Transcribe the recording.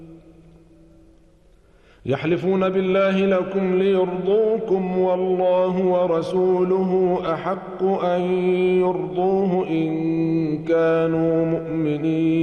يحلفون بالله لكم ليرضوكم والله ورسوله أحق أن يرضوه إن كانوا مؤمنين.